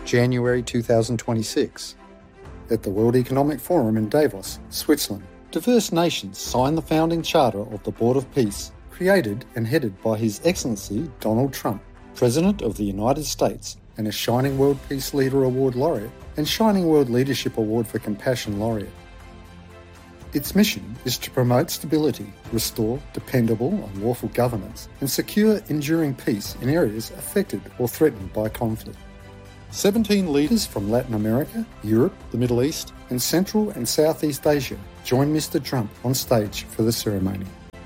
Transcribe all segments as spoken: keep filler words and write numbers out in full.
January two thousand twenty-six. At the World Economic Forum in Davos, Switzerland, diverse nations signed the founding charter of the Board of Peace, created and headed by His Excellency Donald Trump, President of the United States and a Shining World Peace Leader Award laureate and Shining World Leadership Award for Compassion laureate. Its mission is to promote stability, restore dependable and lawful governance, and secure enduring peace in areas affected or threatened by conflict. seventeen leaders from Latin America, Europe, the Middle East, and Central and Southeast Asia joined Mister Trump on stage for the ceremony.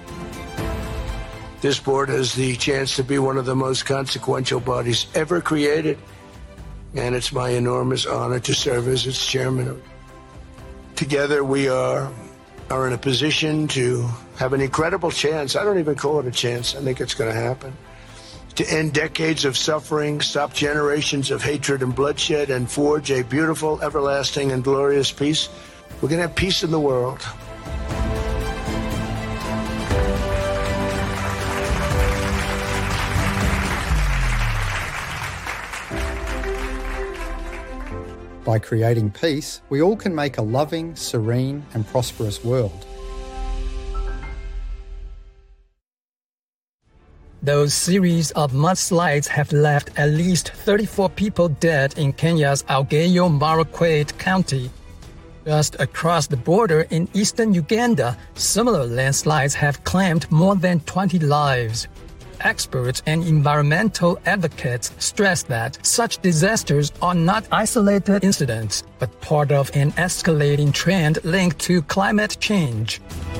This board has the chance to be one of the most consequential bodies ever created, and it's my enormous honor to serve as its chairman. Together we are, are in a position to have an incredible chance. I don't even call it a chance. I think it's going to happen. To end decades of suffering, stop generations of hatred and bloodshed, and forge a beautiful, everlasting, and glorious peace. We're going to have peace in the world. By creating peace, we all can make a loving, serene, and prosperous world. Those series of mudslides have left at least thirty-four people dead in Kenya's Elgeyo Marakwet County. Just across the border in eastern Uganda, similar landslides have claimed more than twenty lives. Experts and environmental advocates stress that such disasters are not isolated incidents, but part of an escalating trend linked to climate change.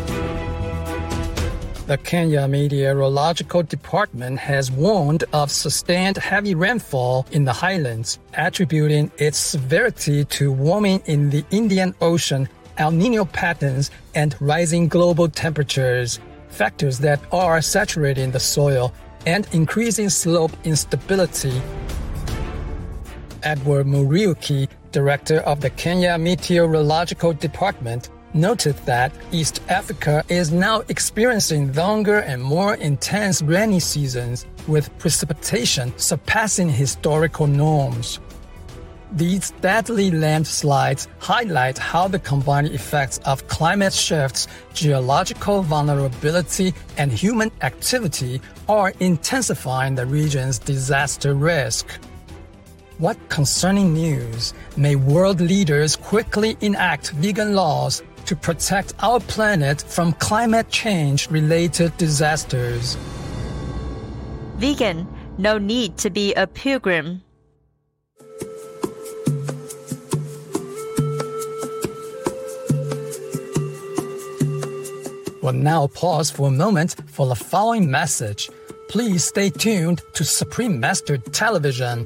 The Kenya Meteorological Department has warned of sustained heavy rainfall in the highlands, attributing its severity to warming in the Indian Ocean, El Niño patterns, and rising global temperatures, factors that are saturating the soil and increasing slope instability. Edward Muriuki, director of the Kenya Meteorological Department, noted that East Africa is now experiencing longer and more intense rainy seasons, with precipitation surpassing historical norms. These deadly landslides highlight how the combined effects of climate shifts, geological vulnerability, and human activity are intensifying the region's disaster risk. What concerning news? May world leaders quickly enact vegan laws to protect our planet from climate change-related disasters. Vegan, no need to be a pilgrim. We'll now pause for a moment for the following message. Please stay tuned to Supreme Master Television.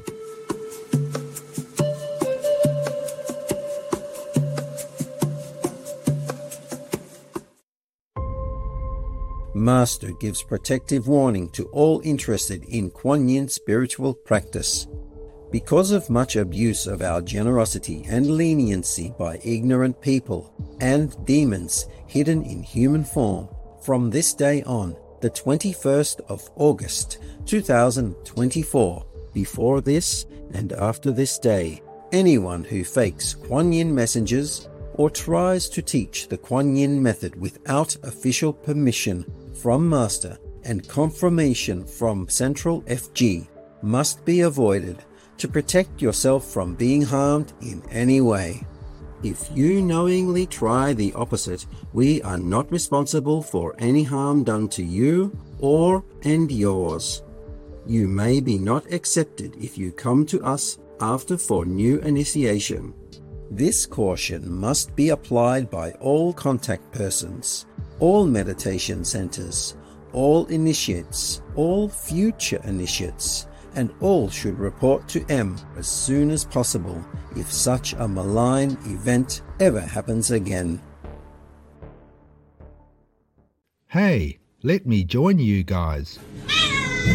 Master gives protective warning to all interested in Kuan Yin spiritual practice. Because of much abuse of our generosity and leniency by ignorant people and demons hidden in human form, from this day on, the twenty-first of August two thousand twenty-four, before this and after this day, anyone who fakes Kuan Yin messengers or tries to teach the Kuan Yin method without official permission from Master and confirmation from Central F G must be avoided to protect yourself from being harmed in any way. If you knowingly try the opposite, we are not responsible for any harm done to you or and yours. You may be not accepted if you come to us after for new initiation. This caution must be applied by all contact persons, all meditation centers, all initiates, all future initiates, and all should report to M as soon as possible if such a malign event ever happens again. Hey, let me join you guys.